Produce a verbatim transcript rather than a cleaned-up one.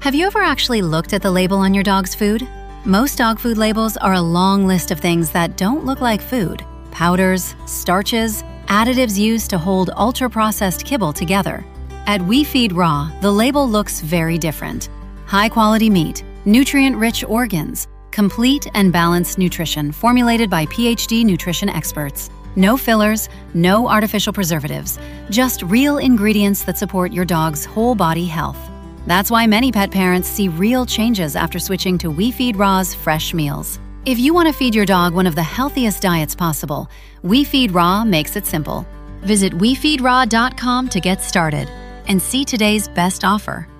Have you ever actually looked at the label on your dog's food? Most dog food labels are a long list of things that don't look like food. Powders, starches, additives used to hold ultra-processed kibble together. At We Feed Raw, the label looks very different. High-quality meat, nutrient-rich organs, complete and balanced nutrition formulated by P H D nutrition experts. No fillers, no artificial preservatives, just real ingredients that support your dog's whole body health. That's why many pet parents see real changes after switching to We Feed Raw's fresh meals. If you want to feed your dog one of the healthiest diets possible, We Feed Raw makes it simple. Visit we feed raw dot com to get started and see today's best offer.